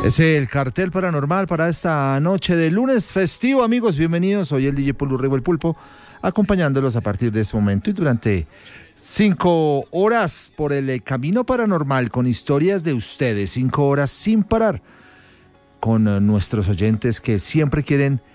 Es el cartel paranormal para esta noche de lunes festivo, amigos. Bienvenidos. Soy el DJ Pulurrego el Pulpo, acompañándolos a partir de este momento y durante 5 horas por el camino paranormal con historias de ustedes. 5 horas sin parar con nuestros oyentes que siempre quieren